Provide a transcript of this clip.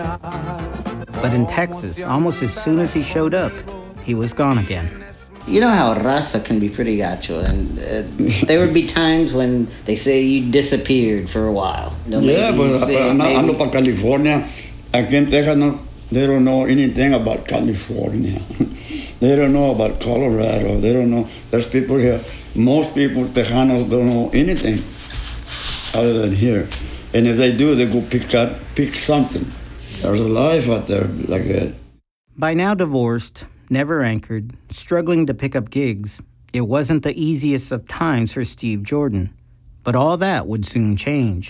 But in Texas, almost as soon as he showed up, he was gone again. You know how raza can be pretty gacho, and there would be times when they say you disappeared for a while. You know, yeah, but ando para California. Aquí en Texas, no, they don't know anything about California. They don't know about Colorado. They don't know. There's people here. Most people, Tejanos, don't know anything other than here. And if they do, they go pick something. There's a life out there like that. By now divorced, never anchored, struggling to pick up gigs, it wasn't the easiest of times for Steve Jordan. But all that would soon change.